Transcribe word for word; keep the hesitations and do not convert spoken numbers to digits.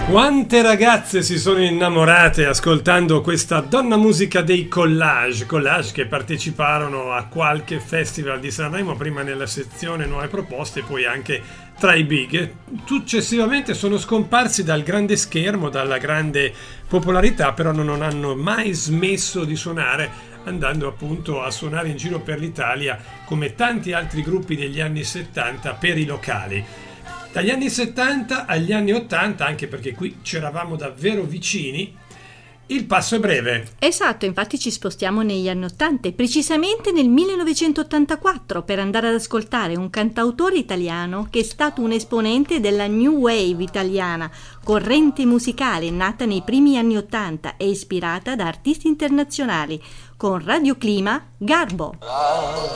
Quante ragazze si sono innamorate ascoltando questa donna musica dei Collage, Collage che parteciparono a qualche festival di Sanremo, prima nella sezione Nuove Proposte, poi anche tra i big. Successivamente sono scomparsi dal grande schermo, dalla grande popolarità, però non hanno mai smesso di suonare, andando appunto a suonare in giro per l'Italia come tanti altri gruppi degli anni settanta per i locali. Dagli anni settanta agli anni ottanta, anche perché qui c'eravamo davvero vicini, il passo è breve. Esatto, infatti ci spostiamo negli anni ottanta, precisamente nel millenovecentottantaquattro, per andare ad ascoltare un cantautore italiano che è stato un esponente della New Wave italiana, corrente musicale nata nei primi anni ottanta e ispirata da artisti internazionali, con Radio Clima, Garbo.